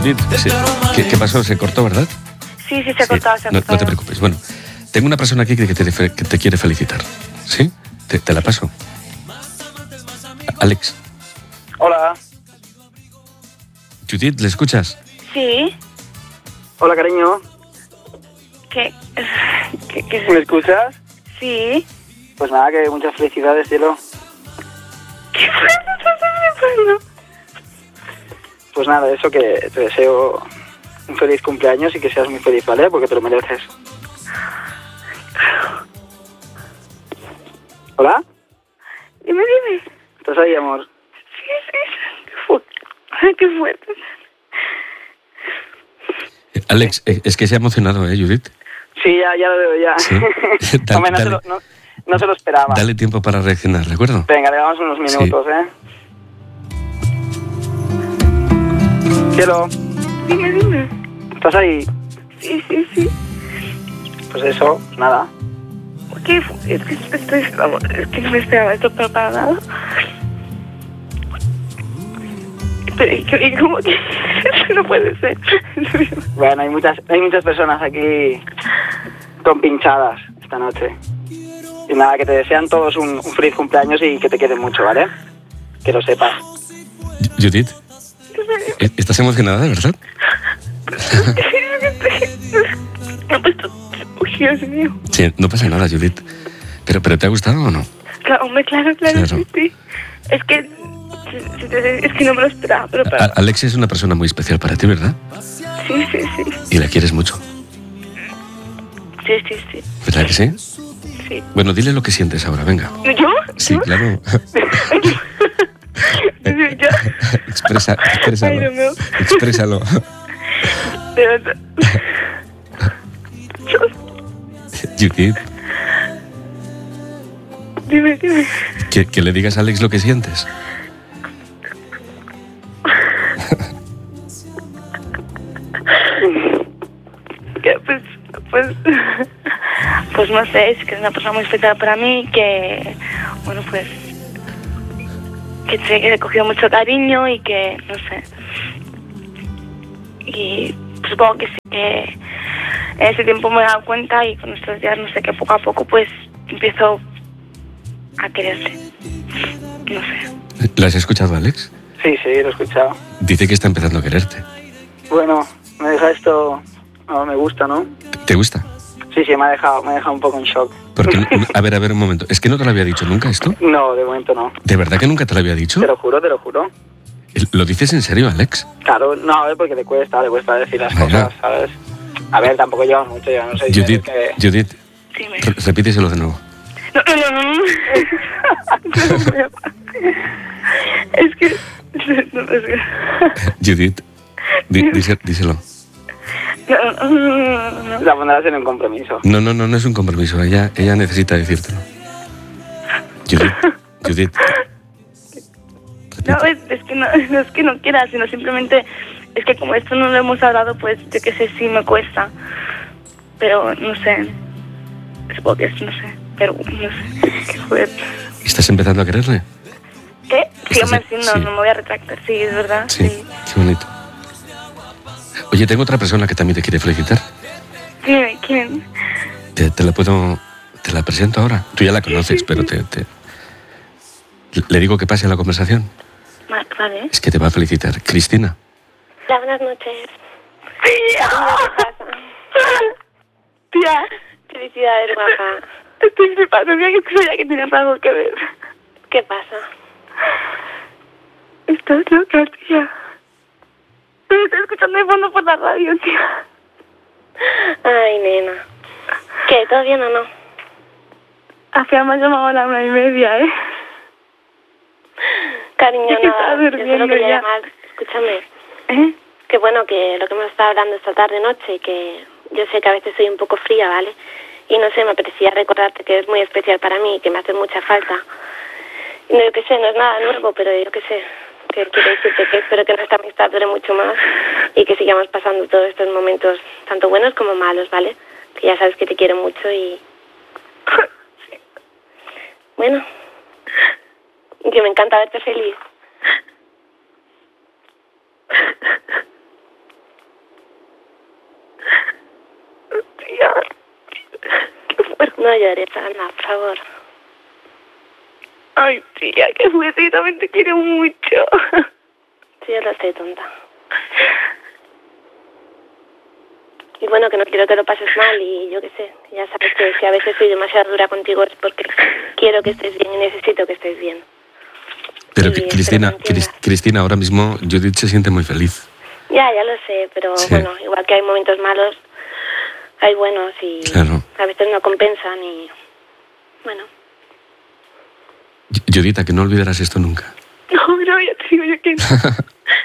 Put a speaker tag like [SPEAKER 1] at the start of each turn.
[SPEAKER 1] Judith, sí. ¿Qué pasó? ¿Se cortó, verdad?
[SPEAKER 2] Sí, se ha cortado, se ha cortado.
[SPEAKER 1] No te preocupes. Bueno, tengo una persona aquí que te quiere felicitar. ¿Sí? Te la paso. Alex.
[SPEAKER 3] Hola.
[SPEAKER 1] Judith, ¿le escuchas?
[SPEAKER 2] Sí.
[SPEAKER 3] Hola, cariño.
[SPEAKER 2] ¿Qué?
[SPEAKER 3] ¿Me escuchas?
[SPEAKER 2] Sí.
[SPEAKER 3] Pues nada, que muchas felicidades, cielo.
[SPEAKER 2] ¿Qué pasa?
[SPEAKER 3] Pues nada, eso, que te deseo un feliz cumpleaños y que seas muy feliz, ¿vale? Porque te lo mereces. ¿Hola?
[SPEAKER 2] Dime.
[SPEAKER 3] ¿Estás ahí, amor?
[SPEAKER 2] Sí. Qué fuerte.
[SPEAKER 1] Alex, es que se ha emocionado, Judith?
[SPEAKER 3] Sí, ya lo veo, ya.
[SPEAKER 1] Sí.
[SPEAKER 3] Hombre, no se lo esperaba.
[SPEAKER 1] Dale tiempo para reaccionar, ¿de acuerdo?
[SPEAKER 3] Venga, le damos unos minutos, ¿eh? Cielo.
[SPEAKER 2] Dime.
[SPEAKER 3] ¿Estás ahí?
[SPEAKER 2] Sí.
[SPEAKER 3] Pues eso, nada.
[SPEAKER 2] ¿Qué? Es que no me esperaba esto para nada. Pero, ¿y cómo que? Eso no puede ser.
[SPEAKER 3] Bueno, hay muchas personas aquí compinchadas esta noche. Y nada, que te desean todos un feliz cumpleaños y que te quieren mucho, ¿vale? Que lo sepas.
[SPEAKER 1] Judith, ¿estás emocionada, de verdad?
[SPEAKER 2] Uy, Dios mío.
[SPEAKER 1] Sí, no pasa nada, Judith. ¿Pero te ha gustado o no?
[SPEAKER 2] Claro, hombre, claro. Sí. Es que no me lo esperaba, pero para...
[SPEAKER 1] Alex es una persona muy especial para ti, ¿verdad?
[SPEAKER 2] Sí.
[SPEAKER 1] Y la quieres mucho.
[SPEAKER 2] Sí.
[SPEAKER 1] ¿Verdad que sí?
[SPEAKER 2] Sí.
[SPEAKER 1] Bueno, dile lo que sientes ahora, venga.
[SPEAKER 2] ¿Yo?
[SPEAKER 1] Sí, claro.
[SPEAKER 2] ¿Yo?
[SPEAKER 1] Exprésalo.
[SPEAKER 2] Ay, Dios mío.
[SPEAKER 1] Exprésalo. Judith,
[SPEAKER 2] Dime.
[SPEAKER 1] que le digas a Alex lo que sientes.
[SPEAKER 2] Pues no sé, es que es una persona muy especial para mí, que, bueno, pues, que sé que le he cogido mucho cariño y que, no sé, y supongo que sí, que en ese tiempo me he dado cuenta y con estos días, no sé, que poco a poco, pues, empiezo a quererle, no sé.
[SPEAKER 1] ¿Lo has escuchado, Alex?
[SPEAKER 3] Sí, lo he escuchado.
[SPEAKER 1] Dice que está empezando a quererte.
[SPEAKER 3] Bueno, me deja esto... No, me gusta, ¿no?
[SPEAKER 1] ¿Te gusta?
[SPEAKER 3] Sí, me ha dejado un poco en shock.
[SPEAKER 1] Porque, a ver, un momento. ¿Es que no te lo había dicho nunca esto?
[SPEAKER 3] No, de momento no.
[SPEAKER 1] ¿De verdad que nunca te lo había dicho?
[SPEAKER 3] Te lo juro.
[SPEAKER 1] ¿Lo dices en serio, Alex?
[SPEAKER 3] Claro, no, a ver, porque le cuesta decir las cosas, ¿sabes? A ver, tampoco llevas mucho, yo no sé.
[SPEAKER 1] Judith,
[SPEAKER 2] Dime.
[SPEAKER 1] repíteselo de nuevo.
[SPEAKER 2] No. Es que...
[SPEAKER 1] Judith, díselo.
[SPEAKER 2] No.
[SPEAKER 3] La pondrás en un compromiso.
[SPEAKER 1] No es un compromiso. Ella necesita decírtelo. Judith.
[SPEAKER 2] No, es que no quiera, sino simplemente es que como esto no lo hemos hablado, pues yo qué sé, sí me cuesta. Pero no sé. Supongo que no sé. Pero no sé. Qué fuerte.
[SPEAKER 1] ¿Estás empezando a quererle?
[SPEAKER 2] ¿Qué? Sí, hombre, sí,
[SPEAKER 1] sí.
[SPEAKER 2] no me voy a retractar. Sí, es verdad.
[SPEAKER 1] Sí. Qué bonito. Oye, tengo otra persona que también te quiere felicitar.
[SPEAKER 2] Dime, ¿quién?
[SPEAKER 1] Te la presento ahora. Tú ya la conoces, pero le digo que pase a la conversación.
[SPEAKER 2] Vale.
[SPEAKER 1] Es que te va a felicitar. Cristina.
[SPEAKER 4] Hola, buenas noches.
[SPEAKER 2] ¡Tía!
[SPEAKER 4] ¿Qué pasa?
[SPEAKER 2] Tía.
[SPEAKER 4] Felicidades, guapa.
[SPEAKER 2] Estoy flipando. Mira que sabía que tenías algo que ver.
[SPEAKER 4] ¿Qué pasa?
[SPEAKER 2] Estás loca, tía. Me estoy escuchando de fondo por la radio, tía.
[SPEAKER 4] Ay, nena. ¿Qué? ¿Todo bien o no?
[SPEAKER 2] Hacía más llamado a la 1:30, ¿eh?
[SPEAKER 4] Cariño,
[SPEAKER 2] Es que estaba
[SPEAKER 4] nada. Yo solo
[SPEAKER 2] durmiendo
[SPEAKER 4] quería
[SPEAKER 2] ya.
[SPEAKER 4] llamar. Escúchame.
[SPEAKER 2] ¿Eh?
[SPEAKER 4] Que bueno, que lo que hemos estado hablando esta tarde-noche, que yo sé que a veces soy un poco fría, ¿vale? Y no sé, me apetecía recordarte que es muy especial para mí y que me hace mucha falta. Y no, yo qué sé, no es nada nuevo, pero yo qué sé. Que quiero decirte que espero que nuestra amistad dure mucho más y que sigamos pasando todos estos momentos, tanto buenos como malos, ¿vale? Que ya sabes que te quiero mucho y... Bueno, que me encanta verte feliz.
[SPEAKER 2] Pero...
[SPEAKER 4] No llores, Ana, por favor.
[SPEAKER 2] Ay, tía, que fuerte, también te quiero mucho.
[SPEAKER 4] Sí, yo lo sé, tonta. Y bueno, que no quiero que lo pases mal y yo qué sé. Ya sabes que si a veces soy demasiado dura contigo es porque quiero que estés bien y necesito que estés bien.
[SPEAKER 1] Pero
[SPEAKER 4] Y
[SPEAKER 1] Cristina, ahora mismo Judith se siente muy feliz.
[SPEAKER 4] Ya lo sé, pero
[SPEAKER 1] Sí.
[SPEAKER 4] bueno, igual que hay momentos malos, hay buenos y
[SPEAKER 1] Claro.
[SPEAKER 4] a veces no compensan y bueno.
[SPEAKER 1] Judith, que no olvidarás esto nunca.
[SPEAKER 2] No, ya te digo yo que no.